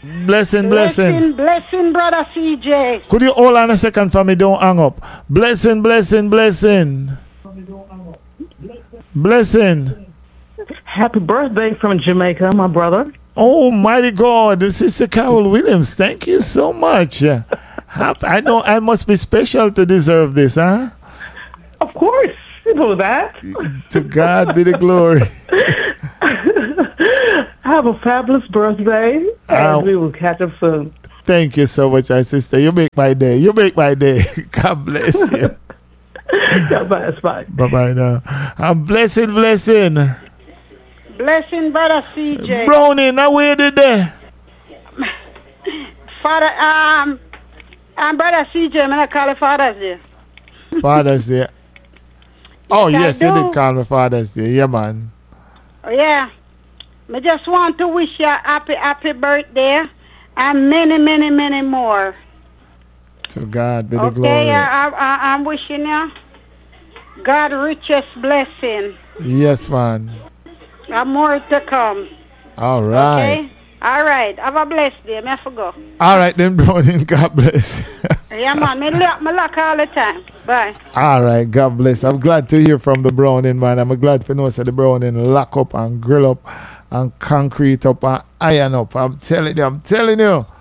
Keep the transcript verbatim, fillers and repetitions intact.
Blessing, blessing. Blessing, blessing, brother C J. Could you hold on a second for me? Don't hang up. Blessing, blessing, blessing. Blessing. Happy birthday from Jamaica, my brother. Oh, mighty God. This is Sister Carol Williams. Thank you so much. I know I must be special to deserve this, huh? Of course. You know that. To God be the glory. Have a fabulous birthday, and uh, we will catch up soon. Thank you so much, my sister. You make my day. You make my day. God bless you. God bless. Bye. Bye-bye now. I'm blessing, blessing. Blessing, brother C J. Brownie, now where did they? Father, um, I'm brother C J. I'm going to call it Father's Day. Father's Day. Oh, yes, yes you did call me Father's Day. Yeah, man. Oh, yeah. I just want to wish you a happy, happy birthday and many, many, many more. To God be the okay, glory. Okay, I, I, I'm wishing you God richest blessing. Yes, man. And more to come. All right. Okay? All right. Have a blessed day. I forgo. All right, then, Browning. God bless. Yeah, man. Me lock, me lock all the time. Bye. All right. God bless. I'm glad to hear from the Browning, man. I'm glad to know that the Browning lock up and grill up and concrete up and iron up. I'm telling you. I'm telling you.